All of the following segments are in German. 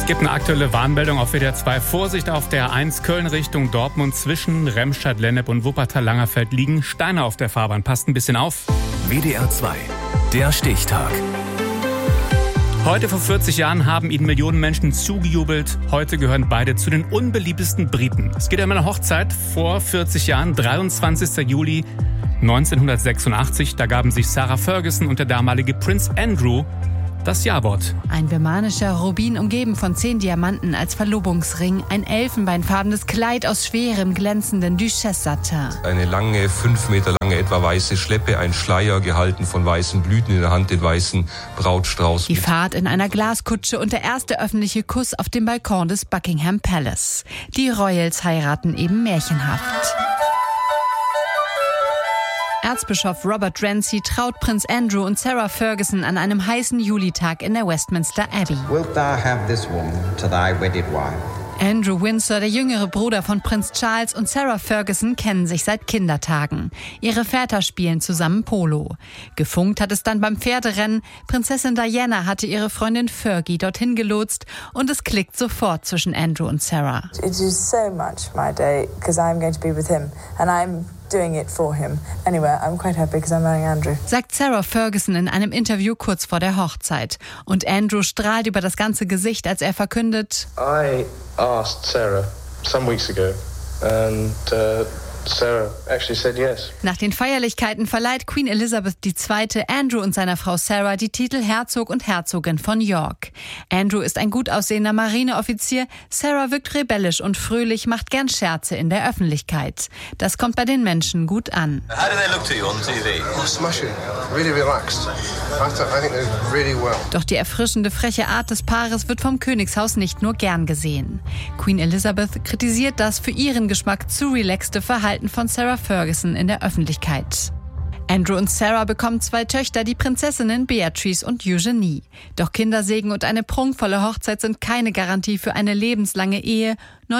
Gibt eine aktuelle Warnmeldung auf WDR 2. Vorsicht auf der A1 Köln Richtung Dortmund. Zwischen Remscheid-Lennep und Wuppertal-Langerfeld liegen Steine auf der Fahrbahn. Passt ein bisschen auf. WDR 2, der Stichtag. Heute vor 40 Jahren haben ihnen Millionen Menschen zugejubelt. Heute gehören beide zu den unbeliebtesten Briten. Es geht um eine Hochzeit vor 40 Jahren, 23. Juli 1986. Da gaben sich Sarah Ferguson und der damalige Prinz Andrew das Ja-Wort. Ein birmanischer Rubin umgeben von 10 Diamanten als Verlobungsring, ein elfenbeinfarbenes Kleid aus schwerem, glänzenden Duchesse-Satin. Eine lange, 5 Meter lange, etwa weiße Schleppe, ein Schleier gehalten von weißen Blüten, in der Hand den weißen Brautstrauß. Die Fahrt in einer Glaskutsche und der erste öffentliche Kuss auf dem Balkon des Buckingham Palace. Die Royals heiraten eben märchenhaft. Erzbischof Robert Renzi traut Prinz Andrew und Sarah Ferguson an einem heißen Julitag in der Westminster Abbey. Wilt thou have this woman to thy wedded wife? Andrew Windsor, der jüngere Bruder von Prinz Charles, und Sarah Ferguson kennen sich seit Kindertagen. Ihre Väter spielen zusammen Polo. Gefunkt hat es dann beim Pferderennen. Prinzessin Diana hatte ihre Freundin Fergie dorthin gelotst und es klickt sofort zwischen Andrew und Sarah. It is so much my day because I'm going to be with him and I'm doing it for him. Anyway, I'm quite happy because I'm marrying Andrew. Sagt Sarah Ferguson in einem Interview kurz vor der Hochzeit. Und Andrew strahlt über das ganze Gesicht, als er verkündet: I asked Sarah some weeks ago and Sarah actually said yes. Nach den Feierlichkeiten verleiht Queen Elizabeth II. Andrew und seiner Frau Sarah die Titel Herzog und Herzogin von York. Andrew ist ein gut aussehender Marineoffizier, Sarah wirkt rebellisch und fröhlich, macht gern Scherze in der Öffentlichkeit. Das kommt bei den Menschen gut an. How do they look to you on TV? Oh, smashing. Really relaxed. I think they're really well. Doch die erfrischende, freche Art des Paares wird vom Königshaus nicht nur gern gesehen. Queen Elizabeth kritisiert das für ihren Geschmack zu relaxte Verhalten von Sarah Ferguson in der Öffentlichkeit. Andrew und Sarah bekommen 2 Töchter, die Prinzessinnen Beatrice und Eugenie. Doch Kindersegen und eine prunkvolle Hochzeit sind keine Garantie für eine lebenslange Ehe.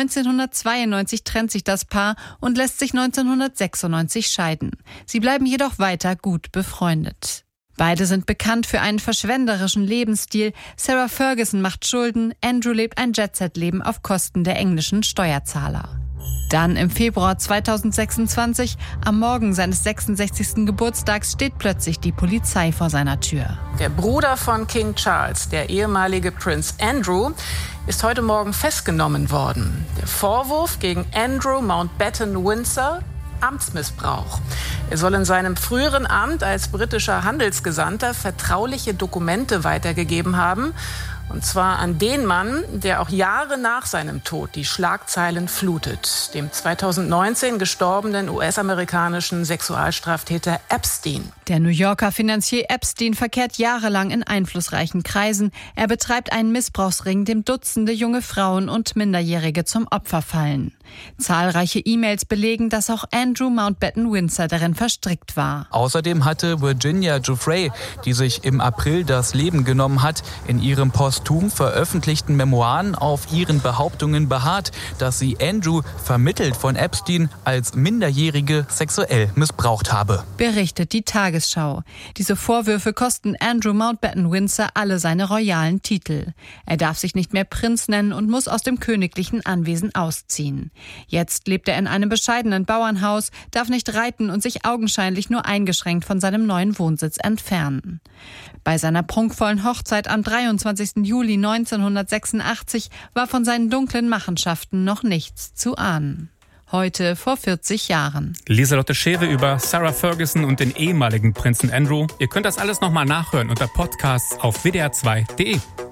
1992 trennt sich das Paar und lässt sich 1996 scheiden. Sie bleiben jedoch weiter gut befreundet. Beide sind bekannt für einen verschwenderischen Lebensstil. Sarah Ferguson macht Schulden, Andrew lebt ein Jet-Set-Leben auf Kosten der englischen Steuerzahler. Dann im Februar 2026, am Morgen seines 66. Geburtstags, steht plötzlich die Polizei vor seiner Tür. Der Bruder von King Charles, der ehemalige Prinz Andrew, ist heute Morgen festgenommen worden. Der Vorwurf gegen Andrew Mountbatten Windsor: Amtsmissbrauch. Er soll in seinem früheren Amt als britischer Handelsgesandter vertrauliche Dokumente weitergegeben haben. Und zwar an den Mann, der auch Jahre nach seinem Tod die Schlagzeilen flutet, dem 2019 gestorbenen US-amerikanischen Sexualstraftäter Epstein. Der New Yorker Finanzier Epstein verkehrt jahrelang in einflussreichen Kreisen. Er betreibt einen Missbrauchsring, dem Dutzende junge Frauen und Minderjährige zum Opfer fallen. Zahlreiche E-Mails belegen, dass auch Andrew Mountbatten Windsor darin verstrickt war. Außerdem hatte Virginia Giuffre, die sich im April das Leben genommen hat, in ihrem posthum veröffentlichten Memoiren auf ihren Behauptungen beharrt, dass sie Andrew, vermittelt von Epstein, als Minderjährige sexuell missbraucht habe. Berichtet die Tagesschau. Diese Vorwürfe kosten Andrew Mountbatten Windsor alle seine royalen Titel. Er darf sich nicht mehr Prinz nennen und muss aus dem königlichen Anwesen ausziehen. Jetzt lebt er in einem bescheidenen Bauernhaus, darf nicht reiten und sich augenscheinlich nur eingeschränkt von seinem neuen Wohnsitz entfernen. Bei seiner prunkvollen Hochzeit am 23. Juli 1986 war von seinen dunklen Machenschaften noch nichts zu ahnen. Heute vor 40 Jahren. Lieselotte Schewe über Sarah Ferguson und den ehemaligen Prinzen Andrew. Ihr könnt das alles nochmal nachhören unter Podcasts auf wdr2.de.